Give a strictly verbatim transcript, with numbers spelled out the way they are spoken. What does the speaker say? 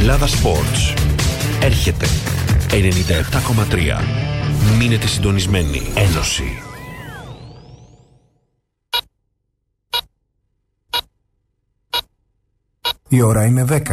Ελλάδα Sports. Έρχεται ενενήντα επτά κόμμα τρία. Μείνετε συντονισμένοι. Ένωση. Η ώρα είναι δέκα.